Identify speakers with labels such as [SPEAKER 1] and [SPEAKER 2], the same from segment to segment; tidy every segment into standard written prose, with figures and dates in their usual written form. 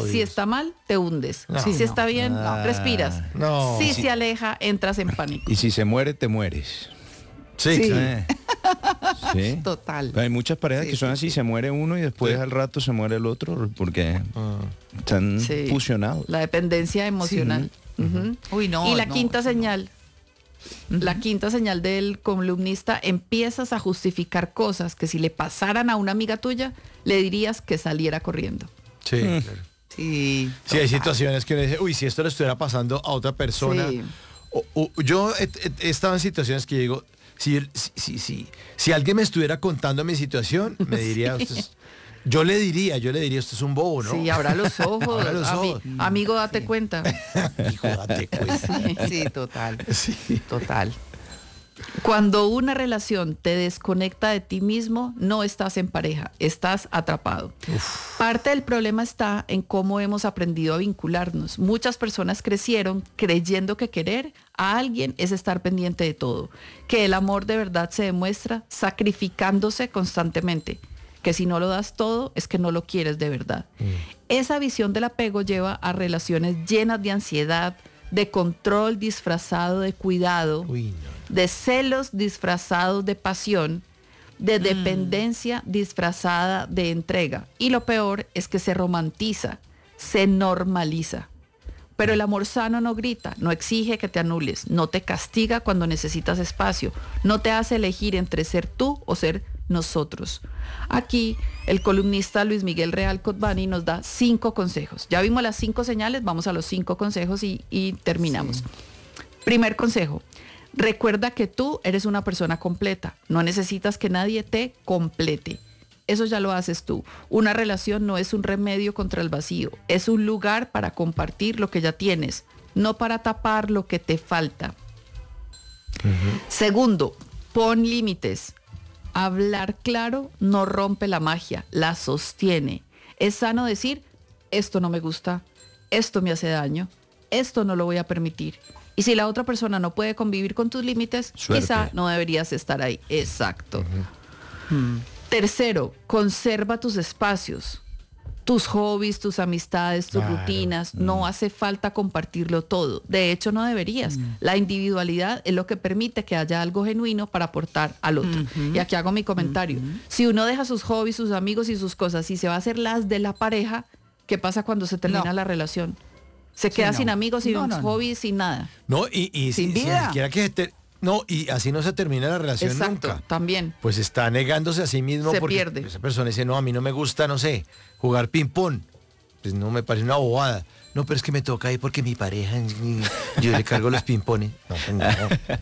[SPEAKER 1] jodidos.
[SPEAKER 2] Si está mal, te hundes.
[SPEAKER 1] No.
[SPEAKER 2] Si está bien, respiras.
[SPEAKER 1] No.
[SPEAKER 2] Si
[SPEAKER 1] Sí.
[SPEAKER 2] se aleja, entras en pánico.
[SPEAKER 3] Y si se muere, te mueres.
[SPEAKER 1] Sí,
[SPEAKER 2] Sí.
[SPEAKER 1] claro.
[SPEAKER 3] Sí.
[SPEAKER 2] Total.
[SPEAKER 3] Hay muchas parejas que son así, se muere uno y después al rato se muere el otro porque están
[SPEAKER 2] Sí.
[SPEAKER 3] fusionados.
[SPEAKER 2] La dependencia emocional. Ujú.
[SPEAKER 4] Uy, no.
[SPEAKER 2] Y la
[SPEAKER 4] no,
[SPEAKER 2] quinta
[SPEAKER 4] no.
[SPEAKER 2] señal. La quinta señal del columnista, empiezas a justificar cosas que si le pasaran a una amiga tuya, le dirías que saliera corriendo.
[SPEAKER 1] Sí, claro.
[SPEAKER 4] Sí.
[SPEAKER 1] Sí, hay situaciones que uno dice, uy, si esto le estuviera pasando a otra persona.
[SPEAKER 2] Sí.
[SPEAKER 1] Yo he estado en situaciones que digo, si alguien me estuviera contando mi situación, me diría, yo le diría, usted es un bobo, ¿no?
[SPEAKER 2] Sí, abra los ojos.
[SPEAKER 1] Abra los ojos.
[SPEAKER 2] Amigo, date cuenta.
[SPEAKER 1] Hijo, date cuenta.
[SPEAKER 4] Sí, total.
[SPEAKER 1] Sí.
[SPEAKER 4] Total.
[SPEAKER 2] Cuando una relación te desconecta de ti mismo, no estás en pareja, estás atrapado. Parte del problema está en cómo hemos aprendido a vincularnos. Muchas personas crecieron creyendo que querer a alguien es estar pendiente de todo, que el amor de verdad se demuestra sacrificándose constantemente, que si no lo das todo es que no lo quieres de verdad. Esa visión del apego lleva a relaciones llenas de ansiedad, de control disfrazado de cuidado,
[SPEAKER 1] Uy, no.
[SPEAKER 2] de celos disfrazados de pasión, de dependencia disfrazada de entrega. Y lo peor es que se romantiza, se normaliza. Pero el amor sano no grita, no exige que te anules, no te castiga cuando necesitas espacio, no te hace elegir entre ser tú o ser nosotros. Aquí el columnista Luis Miguel Real Cotbani nos da 5 consejos. Ya vimos las 5 señales, vamos a los 5 consejos y terminamos. Sí. Primer consejo, recuerda que tú eres una persona completa, no necesitas que nadie te complete. Eso ya lo haces tú. Una relación no es un remedio contra el vacío, es un lugar para compartir lo que ya tienes, no para tapar lo que te falta. Segundo, pon límites. Hablar claro no rompe la magia, la sostiene. Es sano decir, esto no me gusta, esto me hace daño, esto no lo voy a permitir. Y si la otra persona no puede convivir con tus límites,
[SPEAKER 3] Suerte.
[SPEAKER 2] quizá no deberías estar ahí. Exacto. Tercero, conserva tus espacios, tus hobbies, tus amistades, tus rutinas. No hace falta compartirlo todo. De hecho, no deberías. La individualidad es lo que permite que haya algo genuino para aportar al otro. Y aquí hago mi comentario. Si uno deja sus hobbies, sus amigos y sus cosas y se va a hacer las de la pareja, ¿qué pasa cuando se termina la relación? Se queda sin amigos, sin hobbies, sin nada.
[SPEAKER 1] No, y
[SPEAKER 4] Sin
[SPEAKER 1] si
[SPEAKER 4] vida.
[SPEAKER 1] siquiera que no, y así no se termina la relación
[SPEAKER 2] Exacto,
[SPEAKER 1] nunca.
[SPEAKER 2] también.
[SPEAKER 1] Pues está negándose a sí mismo
[SPEAKER 2] Se
[SPEAKER 1] porque
[SPEAKER 2] pierde.
[SPEAKER 1] esa persona dice, no, a mí no me gusta, no sé, jugar ping-pong. Pues no, me parece una bobada. No, pero es que me toca ahí porque mi pareja, yo le cargo los ping-pongs. No, pues no.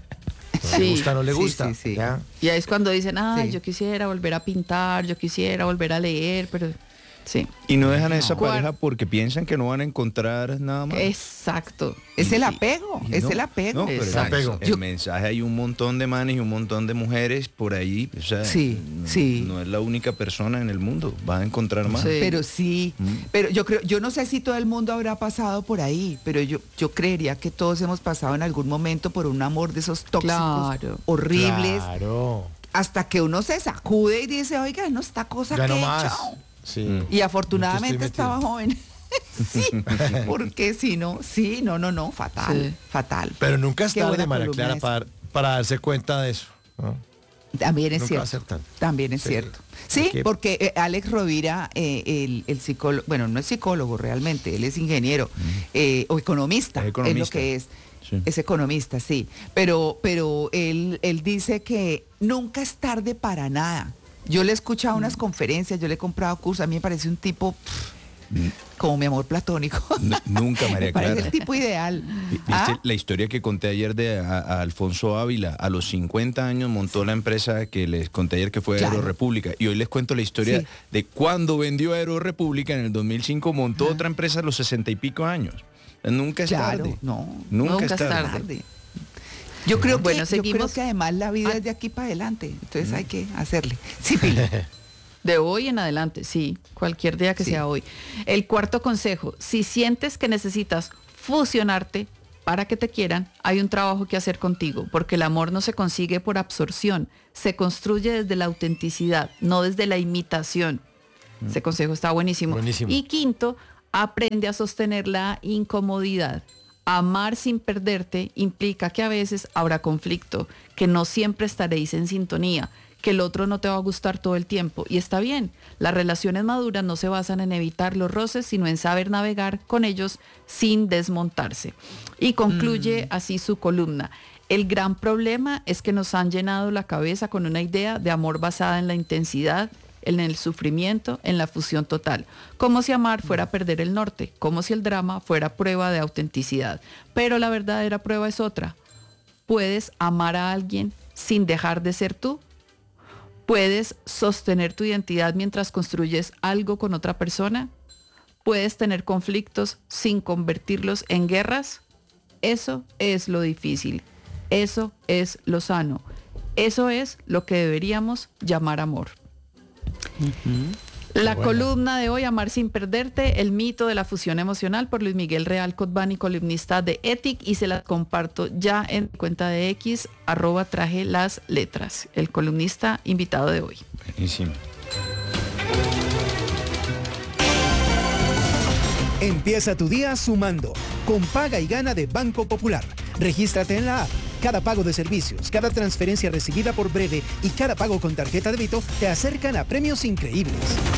[SPEAKER 1] No le gusta, no le
[SPEAKER 4] Sí,
[SPEAKER 1] gusta.
[SPEAKER 4] sí, sí.
[SPEAKER 1] ¿Ya?
[SPEAKER 2] Y ahí es cuando dicen,
[SPEAKER 4] Sí.
[SPEAKER 2] yo quisiera volver a pintar, yo quisiera volver a leer, pero sí.
[SPEAKER 3] Y no dejan a esa
[SPEAKER 2] Cuar-
[SPEAKER 3] pareja porque piensan que no van a encontrar nada más.
[SPEAKER 2] Exacto.
[SPEAKER 4] Es
[SPEAKER 3] Y-
[SPEAKER 4] el apego,
[SPEAKER 3] y
[SPEAKER 4] es
[SPEAKER 3] no,
[SPEAKER 4] el apego.
[SPEAKER 3] No, pero
[SPEAKER 2] Exacto.
[SPEAKER 1] Apego.
[SPEAKER 3] el mensaje, hay un montón de manes y un montón de mujeres por ahí. O sea,
[SPEAKER 4] Sí,
[SPEAKER 3] no,
[SPEAKER 4] sí.
[SPEAKER 3] no es la única persona en el mundo. Vas a encontrar más.
[SPEAKER 2] Sí.
[SPEAKER 4] Pero sí, pero yo no sé si todo el mundo habrá pasado por ahí, pero yo creería que todos hemos pasado en algún momento por un amor de esos tóxicos,
[SPEAKER 2] Claro.
[SPEAKER 4] horribles,
[SPEAKER 1] Claro.
[SPEAKER 4] hasta que uno se sacude y dice, oiga, no, esta cosa
[SPEAKER 1] Ya
[SPEAKER 4] que
[SPEAKER 1] no
[SPEAKER 4] he
[SPEAKER 1] más.
[SPEAKER 4] hecho.
[SPEAKER 1] Sí.
[SPEAKER 4] Y afortunadamente
[SPEAKER 1] Yo que estoy
[SPEAKER 4] estaba joven. Sí, porque si no, no, fatal,
[SPEAKER 2] Sí.
[SPEAKER 4] fatal.
[SPEAKER 1] Pero nunca es
[SPEAKER 4] Qué
[SPEAKER 1] tarde,
[SPEAKER 4] buena
[SPEAKER 1] María
[SPEAKER 4] columna
[SPEAKER 1] Clara,
[SPEAKER 4] esa.
[SPEAKER 1] para darse cuenta de eso, ¿no?
[SPEAKER 4] También es
[SPEAKER 1] Nunca va a ser
[SPEAKER 4] cierto.
[SPEAKER 1] tarde.
[SPEAKER 4] También es
[SPEAKER 1] Sí.
[SPEAKER 4] cierto.
[SPEAKER 1] Hay
[SPEAKER 4] Sí,
[SPEAKER 1] que-
[SPEAKER 4] porque Alex Rovira, el psicólogo, bueno, no es psicólogo realmente, él es ingeniero o economista,
[SPEAKER 3] Es
[SPEAKER 4] es
[SPEAKER 3] economista.
[SPEAKER 4] lo que es.
[SPEAKER 3] Sí.
[SPEAKER 4] Es economista, sí. Pero él dice que nunca es tarde para nada. Yo le he escuchado unas conferencias, yo le he comprado cursos, a mí me parece un tipo como mi amor platónico.
[SPEAKER 3] Nunca, María
[SPEAKER 4] Me parece
[SPEAKER 3] Clara.
[SPEAKER 4] el tipo ideal.
[SPEAKER 3] ¿Viste
[SPEAKER 4] ¿Ah?
[SPEAKER 3] la historia que conté ayer de a Alfonso Ávila? A los 50 años montó la empresa que les conté ayer que fue
[SPEAKER 4] Claro.
[SPEAKER 3] Aerorepública. Y hoy les cuento la historia
[SPEAKER 4] Sí.
[SPEAKER 3] de cuando vendió Aerorepública en el 2005, montó otra empresa a los 60 y pico años. Nunca es
[SPEAKER 4] Claro,
[SPEAKER 3] tarde.
[SPEAKER 4] no.
[SPEAKER 3] Nunca,
[SPEAKER 2] Nunca
[SPEAKER 3] es
[SPEAKER 2] es
[SPEAKER 3] tarde.
[SPEAKER 2] tarde.
[SPEAKER 4] Yo creo,
[SPEAKER 2] Bueno,
[SPEAKER 4] yo creo
[SPEAKER 2] seguimos.
[SPEAKER 4] que además la vida es de aquí para adelante, entonces hay que hacerle. Sí, Pili.
[SPEAKER 2] De hoy en adelante, sí, cualquier día que
[SPEAKER 4] Sí.
[SPEAKER 2] sea hoy. El cuarto consejo, si sientes que necesitas fusionarte para que te quieran, hay un trabajo que hacer contigo, porque el amor no se consigue por absorción, se construye desde la autenticidad, no desde la imitación. Ese consejo está buenísimo.
[SPEAKER 1] Buenísimo.
[SPEAKER 2] Y quinto, Aprende a sostener la incomodidad. Amar sin perderte implica que a veces habrá conflicto, que no siempre estaréis en sintonía, que el otro no te va a gustar todo el tiempo. Y está bien, las relaciones maduras no se basan en evitar los roces, sino en saber navegar con ellos sin desmontarse. Y concluye así su columna. El gran problema es que nos han llenado la cabeza con una idea de amor basada en la intensidad, en el sufrimiento, en la fusión total. Como si amar fuera perder el norte, como si el drama fuera prueba de autenticidad. Pero la verdadera prueba es otra. ¿Puedes amar a alguien sin dejar de ser tú? ¿Puedes sostener tu identidad mientras construyes algo con otra persona? ¿Puedes tener conflictos sin convertirlos en guerras? Eso es lo difícil. Eso es lo sano. Eso es lo que deberíamos llamar amor. La columna de hoy, Amar sin perderte, el mito de la fusión emocional, por Luis Miguel Real Cotvani, columnista de Ethic, y se las comparto ya en cuenta de X, @traje las letras, el columnista invitado de hoy.
[SPEAKER 3] Buenísimo.
[SPEAKER 5] Empieza tu día sumando con Paga y Gana de Banco Popular. Regístrate en la app. Cada pago de servicios, cada transferencia recibida por Breve y cada pago con tarjeta de débito te acercan a premios increíbles.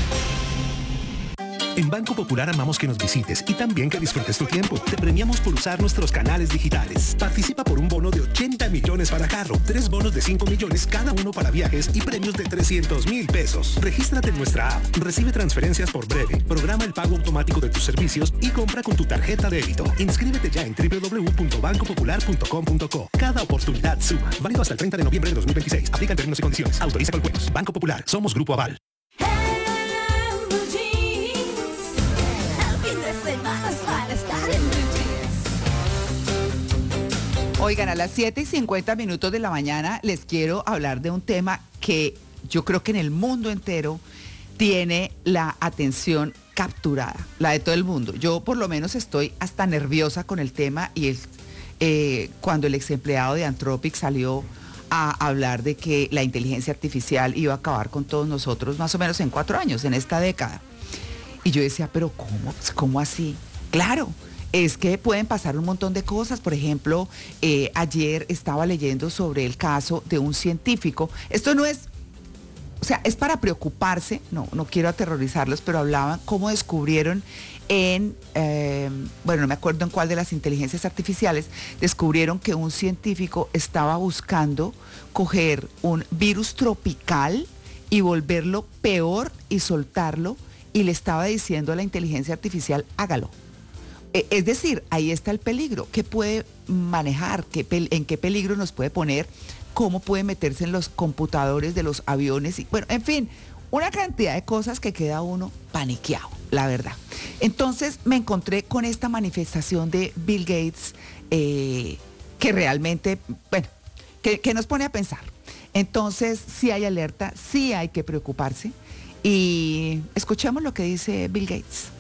[SPEAKER 6] En Banco Popular amamos que nos visites y también que disfrutes tu tiempo. Te premiamos por usar nuestros canales digitales. Participa por un bono de 80 millones para carro, 3 bonos de 5 millones cada uno para viajes y premios de 300,000 pesos. Regístrate en nuestra app, recibe transferencias por Breve, programa el pago automático de tus servicios y compra con tu tarjeta de débito. Inscríbete ya en www.bancopopular.com.co. Cada oportunidad suma. Válido hasta el 30 de noviembre de 2026. Aplican términos y condiciones. Autoriza con juegos. Banco Popular. Somos Grupo Aval.
[SPEAKER 4] Oigan, a las 7:50 de la mañana les quiero hablar de un tema que yo creo que en el mundo entero tiene la atención capturada, la de todo el mundo. Yo por lo menos estoy hasta nerviosa con el tema y cuando el ex empleado de Anthropic salió a hablar de que la inteligencia artificial iba a acabar con todos nosotros más o menos en 4 años, en esta década. Y yo decía, pero ¿cómo así? Claro. Es que pueden pasar un montón de cosas. Por ejemplo, ayer estaba leyendo sobre el caso de un científico. Esto no es, o sea, es para preocuparse, no quiero aterrorizarlos, pero hablaban cómo descubrieron no me acuerdo en cuál de las inteligencias artificiales, descubrieron que un científico estaba buscando coger un virus tropical y volverlo peor y soltarlo, y le estaba diciendo a la inteligencia artificial, hágalo. Es decir, ahí está el peligro. ¿Qué puede manejar? ¿En qué peligro nos puede poner? ¿Cómo puede meterse en los computadores de los aviones? Y, bueno, en fin, una cantidad de cosas que queda uno paniqueado, la verdad. Entonces me encontré con esta manifestación de Bill Gates que realmente, bueno, que nos pone a pensar. Entonces, sí hay alerta, sí hay que preocuparse. Y escuchemos lo que dice Bill Gates.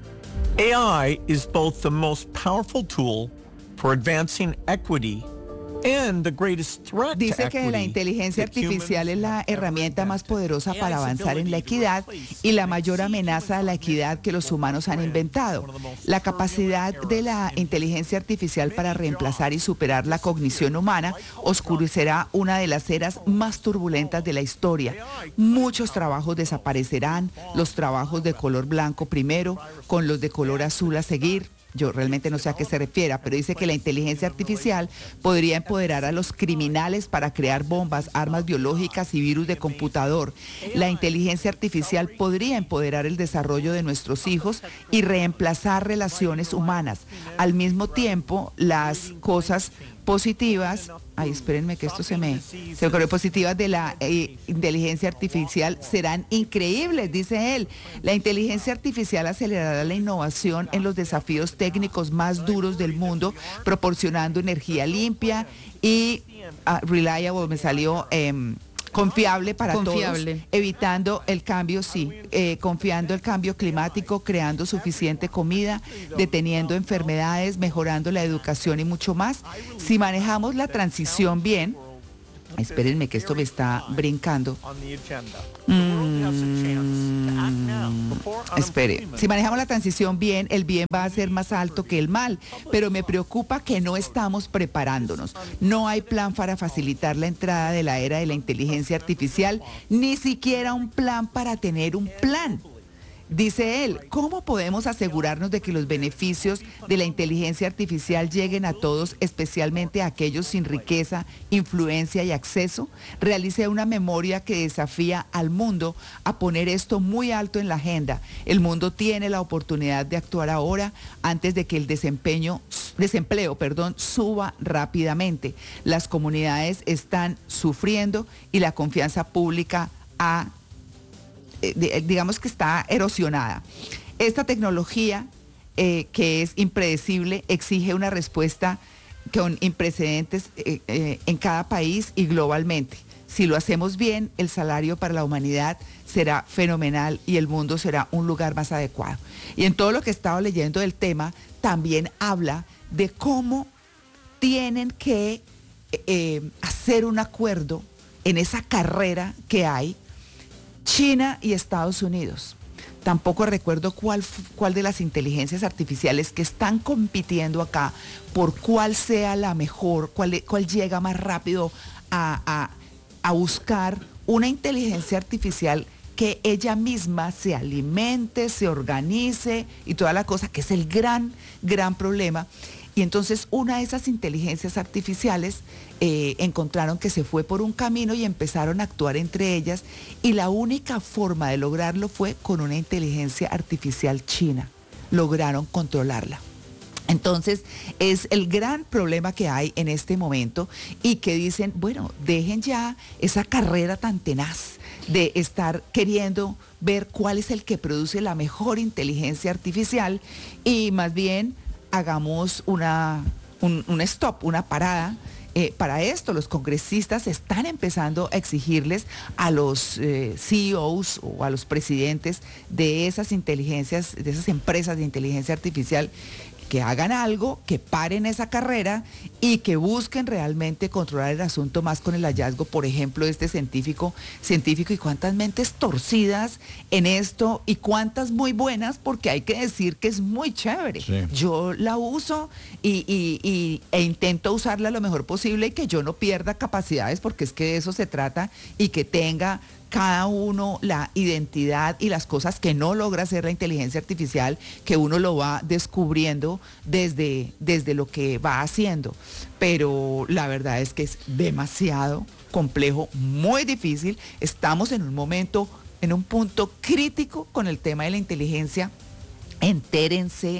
[SPEAKER 7] AI is both the most powerful tool for advancing equity and the greatest threat to
[SPEAKER 4] Dice que la
[SPEAKER 7] equity
[SPEAKER 4] inteligencia
[SPEAKER 7] that
[SPEAKER 4] artificial es la
[SPEAKER 7] humans have ever
[SPEAKER 4] herramienta más
[SPEAKER 7] invented.
[SPEAKER 4] poderosa para
[SPEAKER 7] AI's
[SPEAKER 4] avanzar en la
[SPEAKER 7] ability to
[SPEAKER 4] equidad
[SPEAKER 7] replace
[SPEAKER 4] y la
[SPEAKER 7] and
[SPEAKER 4] mayor
[SPEAKER 7] exceed
[SPEAKER 4] amenaza a la equidad que los humanos han inventado. La capacidad de la inteligencia artificial para reemplazar y superar la cognición humana oscurecerá una de las eras más turbulentas de la historia. Muchos trabajos desaparecerán, los trabajos de color blanco primero, con los de color azul a seguir. Yo realmente no sé a qué se refiera, pero dice que la inteligencia artificial podría empoderar a los criminales para crear bombas, armas biológicas y virus de computador. La inteligencia artificial podría empoderar el desarrollo de nuestros hijos y reemplazar relaciones humanas. Al mismo tiempo, las cosas positivas, espérenme que esto se ocurrió, positivas de la inteligencia artificial serán increíbles, dice él. La inteligencia artificial acelerará la innovación en los desafíos técnicos más duros del mundo, proporcionando energía limpia y reliable, me salió confiable para todos, evitando el cambio, confiando el cambio climático, creando suficiente comida, deteniendo enfermedades, mejorando la educación y mucho más. Si manejamos la transición bien, Espérenme que esto me está brincando. Espere, si manejamos la transición bien, el bien va a ser más alto que el mal, pero me preocupa que no estamos preparándonos. No hay plan para facilitar la entrada de la era de la inteligencia artificial, ni siquiera un plan para tener un plan. Dice él, ¿cómo podemos asegurarnos de que los beneficios de la inteligencia artificial lleguen a todos, especialmente a aquellos sin riqueza, influencia y acceso? Realicé una memoria que desafía al mundo a poner esto muy alto en la agenda. El mundo tiene la oportunidad de actuar ahora antes de que el desempleo, suba rápidamente. Las comunidades están sufriendo y la confianza pública digamos que está erosionada. Esta tecnología, que es impredecible, exige una respuesta con imprecedentes en cada país y globalmente. Si lo hacemos bien, el salario para la humanidad será fenomenal y el mundo será un lugar más adecuado. Y en todo lo que he estado leyendo del tema, también habla de cómo tienen que hacer un acuerdo en esa carrera que hay China y Estados Unidos. Tampoco recuerdo cuál de las inteligencias artificiales que están compitiendo acá, por cuál sea la mejor, cuál llega más rápido a buscar una inteligencia artificial que ella misma se alimente, se organice y toda la cosa, que es el gran problema. Y entonces una de esas inteligencias artificiales encontraron que se fue por un camino y empezaron a actuar entre ellas, y la única forma de lograrlo fue con una inteligencia artificial china. Lograron controlarla. Entonces es el gran problema que hay en este momento, y que dicen, bueno, dejen ya esa carrera tan tenaz de estar queriendo ver cuál es el que produce la mejor inteligencia artificial, y más bien hagamos un stop, una parada. Para esto, los congresistas están empezando a exigirles a los CEOs o a los presidentes de esas inteligencias, de esas empresas de inteligencia artificial, que hagan algo, que paren esa carrera y que busquen realmente controlar el asunto más con el hallazgo, por ejemplo, de este científico, y cuántas mentes torcidas en esto y cuántas muy buenas, porque hay que decir que es muy chévere. Sí. Yo la uso e intento usarla lo mejor posible y que yo no pierda capacidades, porque es que de eso se trata, y que tenga cada uno la identidad y las cosas que no logra hacer la inteligencia artificial, que uno lo va descubriendo desde lo que va haciendo. Pero la verdad es que es demasiado complejo, muy difícil. Estamos en un punto crítico con el tema de la inteligencia. Entérense,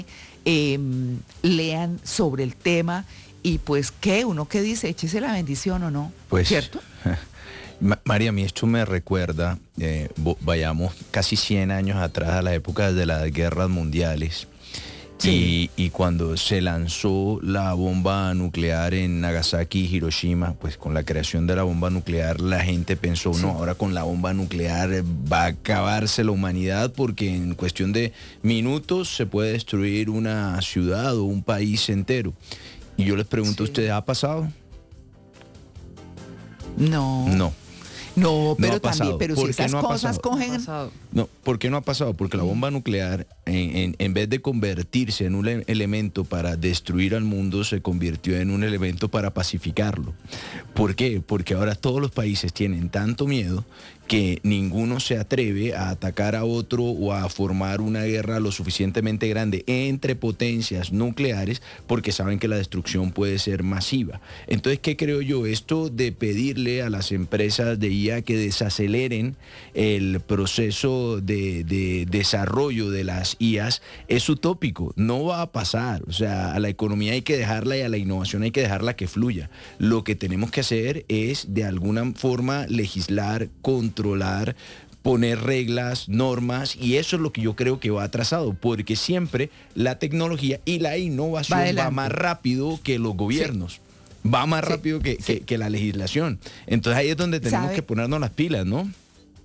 [SPEAKER 4] lean sobre el tema, y pues, ¿qué? Uno que dice, échese la bendición o no,
[SPEAKER 3] pues,
[SPEAKER 4] ¿cierto?
[SPEAKER 3] María, a mí esto me recuerda, vayamos casi 100 años atrás, a la época de las guerras mundiales. Sí. Y cuando se lanzó la bomba nuclear en Nagasaki y Hiroshima, pues con la creación de la bomba nuclear, la gente pensó, sí, no, ahora con la bomba nuclear va a acabarse la humanidad, porque en cuestión de minutos se puede destruir una ciudad o un país entero. Y yo les pregunto, sí, ¿a ustedes ha pasado?
[SPEAKER 4] No, pero
[SPEAKER 3] no también,
[SPEAKER 4] pero si esas cosas cogen...
[SPEAKER 3] No, ¿por qué no ha pasado? Porque la bomba nuclear, en vez de convertirse en un elemento para destruir al mundo, se convirtió en un elemento para pacificarlo. ¿Por qué? Porque ahora todos los países tienen tanto miedo que ninguno se atreve a atacar a otro o a formar una guerra lo suficientemente grande entre potencias nucleares, porque saben que la destrucción puede ser masiva. Entonces, ¿qué creo yo? Esto de pedirle a las empresas de IA que desaceleren el proceso de desarrollo de las IAs es utópico, no va a pasar. O sea, a la economía hay que dejarla y a la innovación hay que dejarla que fluya. Lo que tenemos que hacer es, de alguna forma, legislar, controlar, poner reglas, normas, y eso es lo que yo creo que va atrasado, porque siempre la tecnología y la innovación va más rápido que los gobiernos. Sí. Va más rápido que la legislación. Entonces ahí es donde tenemos que ponernos las pilas, ¿no?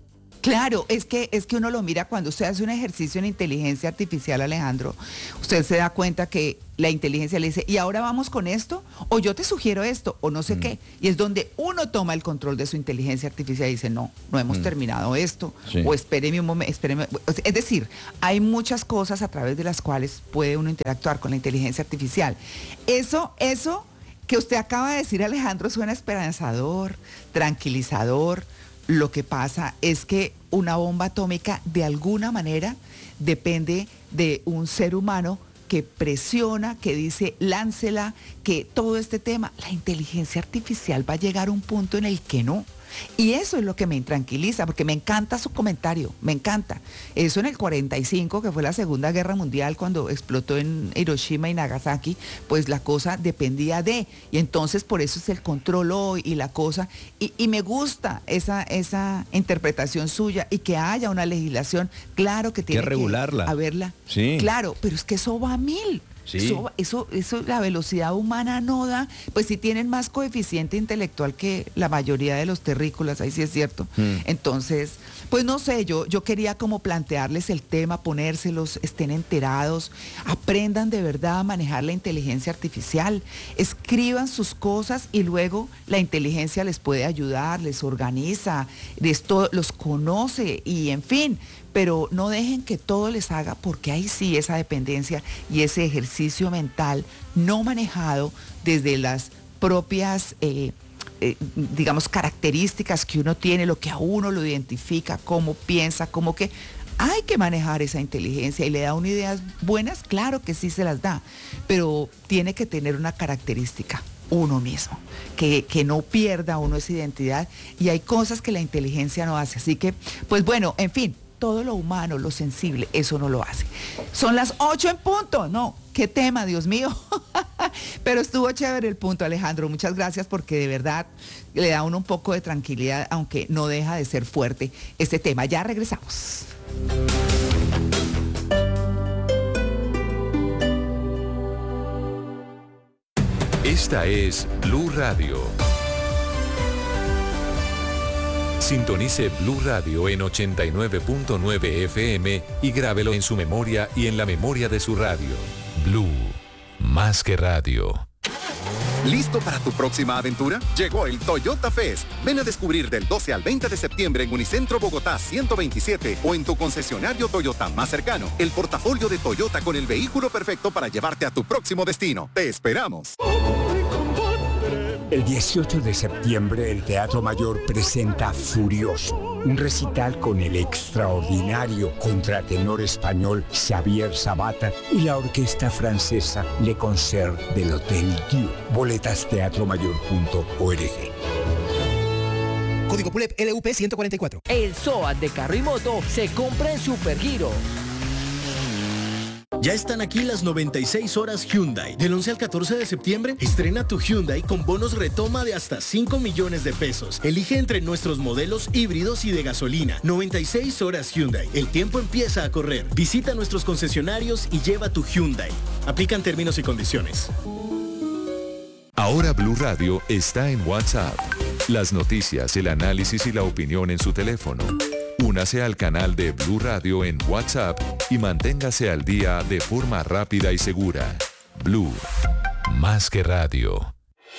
[SPEAKER 4] Claro, es que uno lo mira cuando usted hace un ejercicio en inteligencia artificial, Alejandro, usted se da cuenta que la inteligencia le dice, y ahora vamos con esto, o yo te sugiero esto, o no sé qué. Y es donde uno toma el control de su inteligencia artificial y dice, no hemos terminado esto, o espéreme un momento, espéreme. Es decir, hay muchas cosas a través de las cuales puede uno interactuar con la inteligencia artificial. Eso que usted acaba de decir, Alejandro, suena esperanzador, tranquilizador. Lo que pasa es que una bomba atómica de alguna manera depende de un ser humano que presiona, que dice láncela, que todo este tema, la inteligencia artificial va a llegar a un punto en el que no. Y eso es lo que me intranquiliza, porque me encanta su comentario, me encanta. Eso en el 45, que fue la Segunda Guerra Mundial, cuando explotó en Hiroshima y Nagasaki, pues la cosa dependía de, y entonces por eso es el control hoy y la cosa, y me gusta esa interpretación suya, y que haya una legislación, claro que tiene
[SPEAKER 3] que regularla.
[SPEAKER 4] Haberla,
[SPEAKER 3] sí.
[SPEAKER 4] Claro, pero es que eso va a 1000.
[SPEAKER 3] Sí.
[SPEAKER 4] Eso, la velocidad humana no da, pues si tienen más coeficiente intelectual que la mayoría de los terrícolas, ahí sí es cierto. Entonces, pues no sé, yo quería como plantearles el tema, ponérselos, estén enterados, aprendan de verdad a manejar la inteligencia artificial, escriban sus cosas y luego la inteligencia les puede ayudar, les organiza, los conoce y en fin. Pero no dejen que todo les haga, porque ahí sí esa dependencia y ese ejercicio mental no manejado desde las propias, digamos, características que uno tiene, lo que a uno lo identifica, cómo piensa, cómo que hay que manejar esa inteligencia y le da unas ideas buenas, claro que sí se las da, pero tiene que tener una característica. Uno mismo, que no pierda uno esa identidad, y hay cosas que la inteligencia no hace. Así que, pues bueno, en fin, todo lo humano, lo sensible, eso no lo hace. Son las 8 en punto, no, qué tema, Dios mío. Pero estuvo chévere el punto, Alejandro, muchas gracias, porque de verdad le da a uno un poco de tranquilidad, aunque no deja de ser fuerte este tema. Ya regresamos.
[SPEAKER 8] Esta es Blue Radio. Sintonice Blue Radio en 89.9 FM y grábelo en su memoria y en la memoria de su radio. Blue, más que radio.
[SPEAKER 9] ¿Listo para tu próxima aventura? Llegó el Toyota Fest. Ven a descubrir del 12 al 20 de septiembre en Unicentro Bogotá 127 o en tu concesionario Toyota más cercano el portafolio de Toyota con el vehículo perfecto para llevarte a tu próximo destino. ¡Te esperamos!
[SPEAKER 10] El 18 de septiembre el Teatro Mayor presenta Furioso, un recital con el extraordinario contratenor español Xavier Sabata y la orquesta francesa Le Concert del Hotel Dieu. Boletas teatromayor.org.
[SPEAKER 5] Código PULEP LUP 144.
[SPEAKER 11] El SOAT de carro y moto se compra en Supergiro.
[SPEAKER 12] Ya están aquí las 96 horas Hyundai. Del 11 al 14 de septiembre, estrena tu Hyundai con bonos retoma de hasta 5 millones de pesos. Elige entre nuestros modelos híbridos y de gasolina. 96 horas Hyundai. El tiempo empieza a correr. Visita nuestros concesionarios y lleva tu Hyundai. Aplican términos y condiciones.
[SPEAKER 8] Ahora Blue Radio está en WhatsApp. Las noticias, el análisis y la opinión en su teléfono. Únase al canal de Blue Radio en WhatsApp y manténgase al día de forma rápida y segura. Blue, más que radio.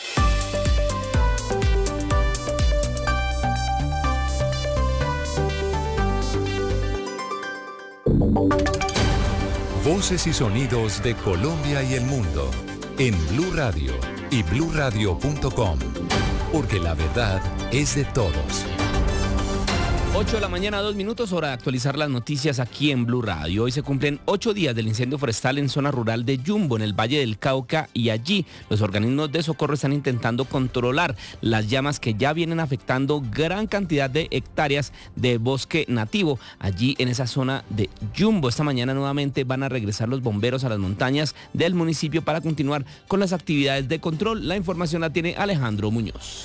[SPEAKER 8] Voces y sonidos de Colombia y el mundo en Blue Radio y bluradio.com, porque la verdad es de todos.
[SPEAKER 13] 8 de la mañana, 2 minutos, hora de actualizar las noticias aquí en Blue Radio. Hoy se cumplen 8 días del incendio forestal en zona rural de Yumbo, en el Valle del Cauca, y allí los organismos de socorro están intentando controlar las llamas que ya vienen afectando gran cantidad de hectáreas de bosque nativo allí en esa zona de Yumbo. Esta mañana nuevamente van a regresar los bomberos a las montañas del municipio para continuar con las actividades de control. La información la tiene Alejandro Muñoz.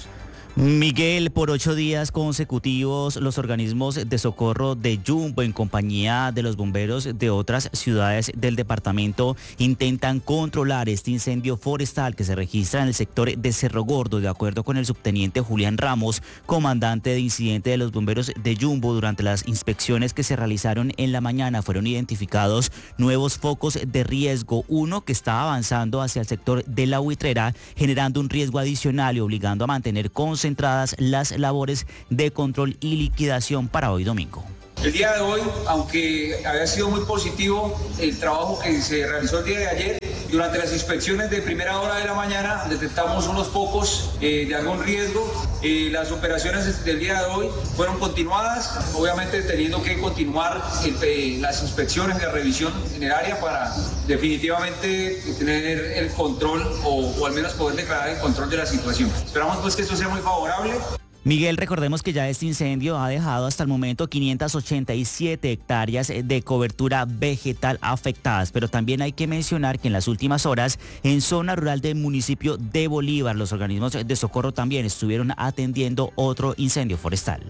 [SPEAKER 14] Miguel, por 8 días consecutivos, los organismos de socorro de Jumbo, en compañía de los bomberos de otras ciudades del departamento, intentan controlar este incendio forestal que se registra en el sector de Cerro Gordo. De acuerdo con el subteniente Julián Ramos, comandante de incidente de los bomberos de Jumbo, durante las inspecciones que se realizaron en la mañana fueron identificados nuevos focos de riesgo. Uno que está avanzando hacia el sector de La Buitrera, generando un riesgo adicional y obligando a mantener concentradas las labores de control y liquidación para hoy domingo.
[SPEAKER 15] El día de hoy, aunque había sido muy positivo el trabajo que se realizó el día de ayer, durante las inspecciones de primera hora de la mañana detectamos unos focos de algún riesgo. Las operaciones del día de hoy fueron continuadas, obviamente teniendo que continuar las inspecciones y la revisión en el área para definitivamente tener el control o al menos poder declarar el control de la situación. Esperamos pues que esto sea muy favorable.
[SPEAKER 14] Miguel, recordemos que ya este incendio ha dejado hasta el momento 587 hectáreas de cobertura vegetal afectadas, pero también hay que mencionar que en las últimas horas, en zona rural del municipio de Bolívar, los organismos de socorro también estuvieron atendiendo otro incendio forestal.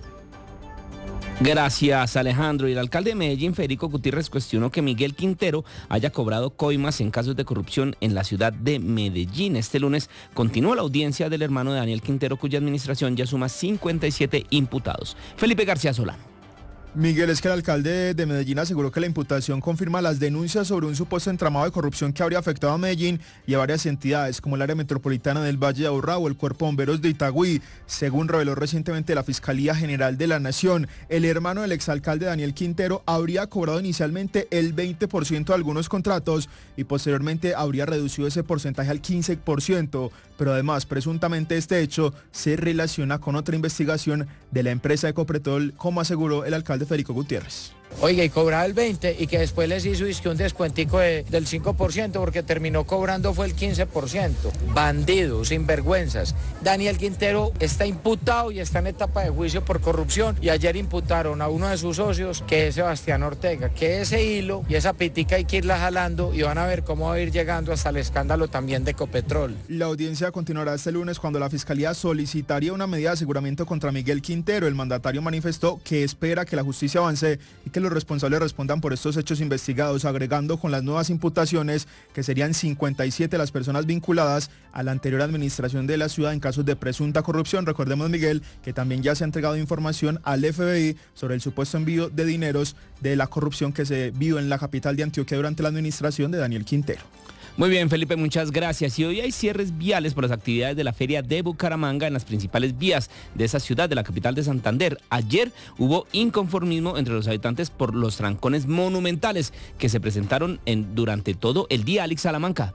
[SPEAKER 13] Gracias, Alejandro. Y el alcalde de Medellín, Federico Gutiérrez, cuestionó que Miguel Quintero haya cobrado coimas en casos de corrupción en la ciudad de Medellín. Este lunes continúa la audiencia del hermano de Daniel Quintero, cuya administración ya suma 57 imputados. Felipe García Solano.
[SPEAKER 16] Miguel, es que el alcalde de Medellín aseguró que la imputación confirma las denuncias sobre un supuesto entramado de corrupción que habría afectado a Medellín y a varias entidades como el área metropolitana del Valle de Aburrá o el Cuerpo de Bomberos de Itagüí. Según reveló recientemente la Fiscalía General de la Nación, el hermano del exalcalde Daniel Quintero habría cobrado inicialmente el 20% de algunos contratos y posteriormente habría reducido ese porcentaje al 15%, pero además presuntamente este hecho se relaciona con otra investigación de la empresa Ecopetrol, como aseguró el alcalde Federico Gutiérrez.
[SPEAKER 17] Oiga, y cobraba el 20% y que después les hizo un descuentico del 5% porque terminó cobrando fue el 15%. Bandidos, sinvergüenzas. Daniel Quintero está imputado y está en etapa de juicio por corrupción y ayer imputaron a uno de sus socios, que es Sebastián Ortega, que ese hilo y esa pitica hay que irla jalando y van a ver cómo va a ir llegando hasta el escándalo también de Ecopetrol.
[SPEAKER 16] La audiencia continuará este lunes cuando la Fiscalía solicitaría una medida de aseguramiento contra Miguel Quintero. El mandatario manifestó que espera que la justicia avance y que los responsables respondan por estos hechos investigados, agregando con las nuevas imputaciones que serían 57 las personas vinculadas a la anterior administración de la ciudad en casos de presunta corrupción. Recordemos, Miguel, que también ya se ha entregado información al FBI sobre el supuesto envío de dineros de la corrupción que se vio en la capital de Antioquia durante la administración de Daniel Quintero.
[SPEAKER 13] Muy bien, Felipe, muchas gracias. Y hoy hay cierres viales por las actividades de la Feria de Bucaramanga en las principales vías de esa ciudad, de la capital de Santander. Ayer hubo inconformismo entre los habitantes por los trancones monumentales que se presentaron durante todo el día. Alex Salamanca.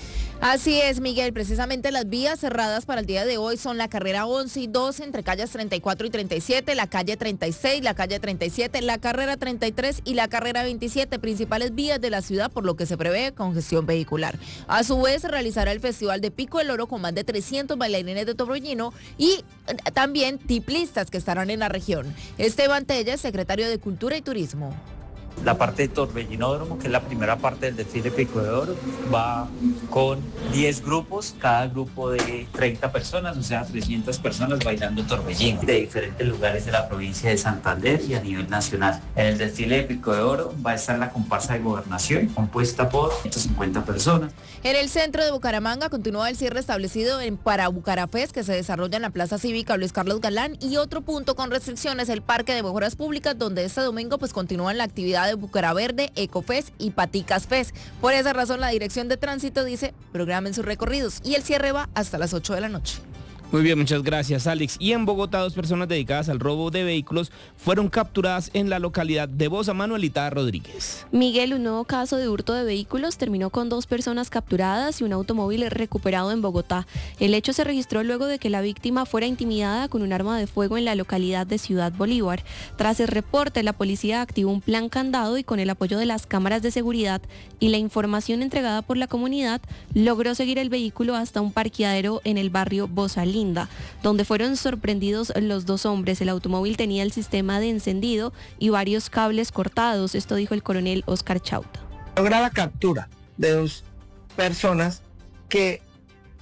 [SPEAKER 18] Así es, Miguel. Precisamente las vías cerradas para el día de hoy son la carrera 11 y 12 entre calles 34 y 37, la calle 36, la calle 37, la carrera 33 y la carrera 27, principales vías de la ciudad, por lo que se prevé congestión vehicular. A su vez, se realizará el Festival de Pico del Oro con más de 300 bailarines de torbellino y también tiplistas que estarán en la región. Esteban Telles, secretario de Cultura y Turismo.
[SPEAKER 19] La parte de Torbellinódromo, que es la primera parte del desfile Pico de Oro, va con 10 grupos, cada grupo de 30 personas, o sea, 300 personas bailando torbellino, de diferentes lugares de la provincia de Santander y a nivel nacional. En el desfile de Pico de Oro va a estar la comparsa de Gobernación, compuesta por 150 personas.
[SPEAKER 18] En el centro de Bucaramanga continúa el cierre establecido para Bucarafest, que se desarrolla en la Plaza Cívica Luis Carlos Galán, y otro punto con restricciones, el Parque de Mejoras Públicas, donde este domingo continúan la actividad de Bucaraverde, Ecofest y Paticas Fest. Por esa razón, la Dirección de Tránsito dice, programen sus recorridos, y el cierre va hasta las 8 de la noche.
[SPEAKER 13] Muy bien, muchas gracias, Alex. Y en Bogotá, 2 personas dedicadas al robo de vehículos fueron capturadas en la localidad de Bosa. Manuelita Rodríguez.
[SPEAKER 20] Miguel, un nuevo caso de hurto de vehículos terminó con 2 personas capturadas y un automóvil recuperado en Bogotá. El hecho se registró luego de que la víctima fuera intimidada con un arma de fuego en la localidad de Ciudad Bolívar. Tras el reporte, la policía activó un plan candado y con el apoyo de las cámaras de seguridad y la información entregada por la comunidad, logró seguir el vehículo hasta un parqueadero en el barrio Bosa Linda, donde fueron sorprendidos los 2 hombres. El automóvil tenía el sistema de encendido y varios cables cortados. Esto dijo el coronel Oscar Chauta.
[SPEAKER 21] Logra la captura de 2 personas que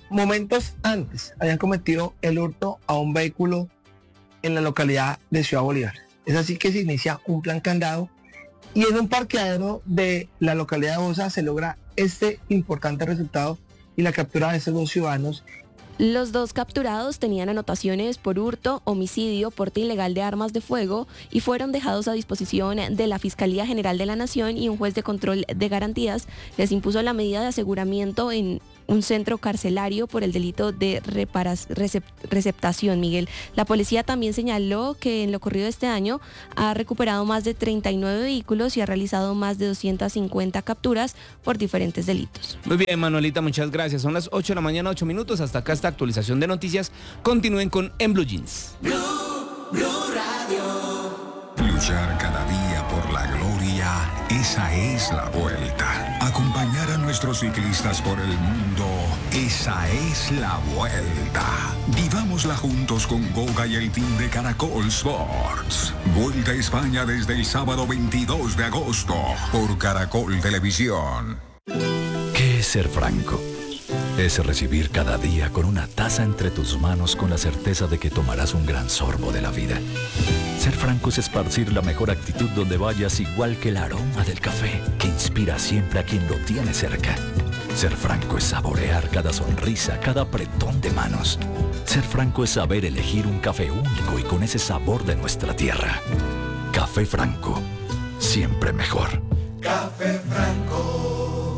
[SPEAKER 21] momentos antes habían cometido el hurto a un vehículo en la localidad de Ciudad Bolívar. Es así que se inicia un plan candado y en un parqueadero de la localidad de Bosa se logra este importante resultado y la captura de estos dos ciudadanos.
[SPEAKER 20] Los dos capturados tenían anotaciones por hurto, homicidio, porte ilegal de armas de fuego y fueron dejados a disposición de la Fiscalía General de la Nación, y un juez de control de garantías les impuso la medida de aseguramiento en un centro carcelario por el delito de receptación, Miguel. La policía también señaló que en lo ocurrido de este año ha recuperado más de 39 vehículos y ha realizado más de 250 capturas por diferentes delitos.
[SPEAKER 13] Muy bien, Manuelita, muchas gracias. Son las 8 de la mañana, 8 minutos. Hasta acá esta actualización de noticias. Continúen con En Blue Jeans.
[SPEAKER 22] Blue Radio. Luchar cada día por la gloria, esa es la vuelta. Acompañar a nuestros ciclistas por el mundo, esa es la vuelta. Vivámosla juntos con Goga y el team de Caracol Sports. Vuelta a España desde el sábado 22 de agosto por Caracol Televisión.
[SPEAKER 23] ¿Qué es ser franco? Es recibir cada día con una taza entre tus manos con la certeza de que tomarás un gran sorbo de la vida. Ser franco es esparcir la mejor actitud donde vayas, igual que el aroma del café que inspira siempre a quien lo tiene cerca. Ser franco es saborear cada sonrisa, cada apretón de manos. Ser franco es saber elegir un café único y con ese sabor de nuestra tierra. Café Franco, siempre mejor.
[SPEAKER 22] Café Franco.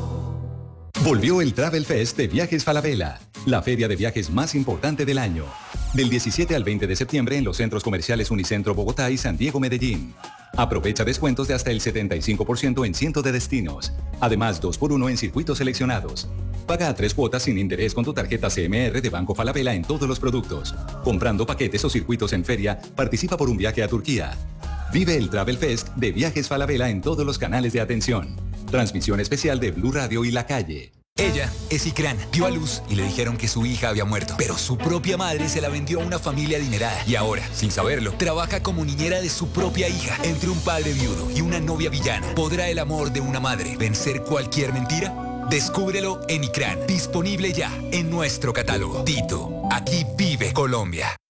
[SPEAKER 24] Volvió el Travel Fest de Viajes Falabella, la feria de viajes más importante del año. Del 17 al 20 de septiembre en los centros comerciales Unicentro Bogotá y San Diego Medellín. Aprovecha descuentos de hasta el 75% en cientos de destinos. Además, 2x1 en circuitos seleccionados. Paga a 3 cuotas sin interés con tu tarjeta CMR de Banco Falabella en todos los productos. Comprando paquetes o circuitos en feria, participa por un viaje a Turquía. Vive el Travel Fest de Viajes Falabella en todos los canales de atención. Transmisión especial de Blue Radio y La Calle.
[SPEAKER 25] Ella es Icrán. Dio a luz y le dijeron que su hija había muerto. Pero su propia madre se la vendió a una familia adinerada. Y ahora, sin saberlo, trabaja como niñera de su propia hija. Entre un padre viudo y una novia villana, ¿podrá el amor de una madre vencer cualquier mentira? Descúbrelo en Icrán. Disponible ya en nuestro catálogo. Tito, aquí vive Colombia.